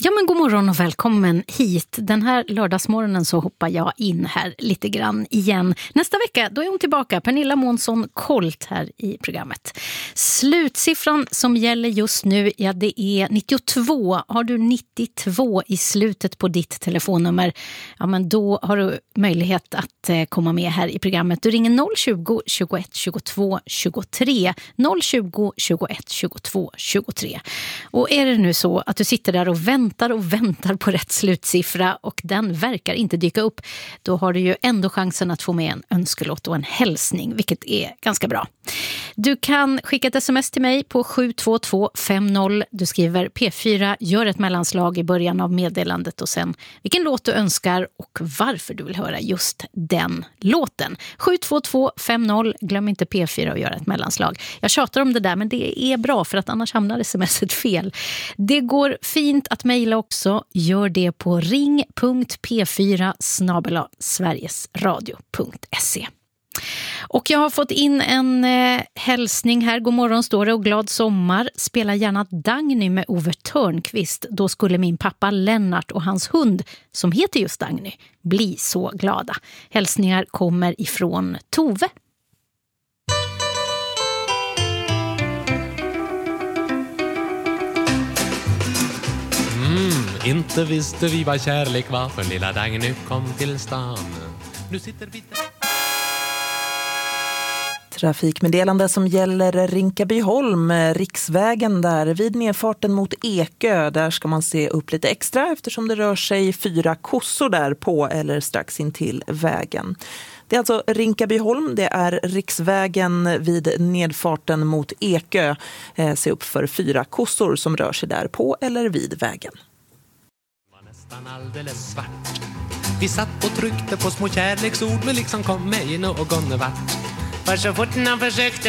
Ja, men god morgon och välkommen hit. Den här lördagsmorgonen så hoppar jag in här lite grann igen. Nästa vecka då är hon tillbaka, Pernilla Månsson Kolt här i programmet. Slutsiffran som gäller just nu, ja det är 92. Har du 92 i slutet på ditt telefonnummer, ja men då har du möjlighet att komma med här i programmet. Du ringer 020 21 22 23. 020 21 22 23. Och är det nu så att du sitter där och väntar på rätt slutsiffra och den verkar inte dyka upp, då har du ju ändå chansen att få med en önskelåt och en hälsning, vilket är ganska bra. Du kan skicka ett sms till mig på 72250. Du skriver P4, gör ett mellanslag i början av meddelandet och sen vilken låt du önskar och varför du vill höra just den låten. 72250, glöm inte P4 och göra ett mellanslag. Jag tjatar om det där, men det är bra för att annars hamnar smset fel. Det går fint att mejla också. Gör det på ring.p4@sverigesradio.se. Och jag har fått in en hälsning här. God morgon står det och glad sommar. Spela gärna Dagny med Ove Törnqvist. Då skulle min pappa Lennart och hans hund, som heter just Dagny, bli så glada. Hälsningar kommer ifrån Tove. Inte visste vi vad kärlek var för lilla Dagny kom till stan. Nu sitter vi där. Trafikmeddelande som gäller Rinkabyholm, riksvägen där vid nedfarten mot Ekö. Där ska man se upp lite extra eftersom det rör sig 4 kossor där på eller strax in till vägen. Det är alltså Rinkabyholm, det är riksvägen vid nedfarten mot Ekö. Se upp för 4 kossor som rör sig där på eller vid vägen. Nästan alldeles svart. Vi satt och tryckte på små kärleksord men liksom kom mig någon vart. För så fort han försökte